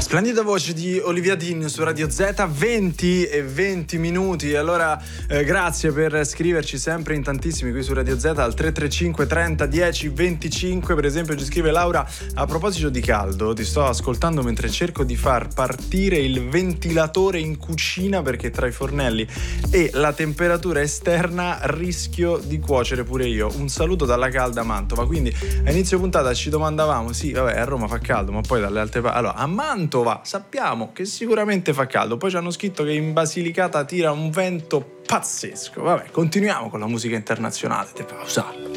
Splendida voce di Olivia Dean su Radio Z, 20 e 20 minuti. Allora grazie per scriverci sempre in tantissimi qui su Radio Z al 335 30 10 25. Per esempio ci scrive Laura: a proposito di caldo, ti sto ascoltando mentre cerco di far partire il ventilatore in cucina perché tra i fornelli e la temperatura esterna rischio di cuocere pure io. Un saluto dalla calda Mantova. Quindi a inizio puntata ci domandavamo, sì vabbè a Roma fa caldo, ma poi dalle altre allora a Mantova sappiamo che sicuramente fa caldo, poi ci hanno scritto che in Basilicata tira un vento pazzesco. Vabbè, continuiamo con la musica internazionale, te pausa.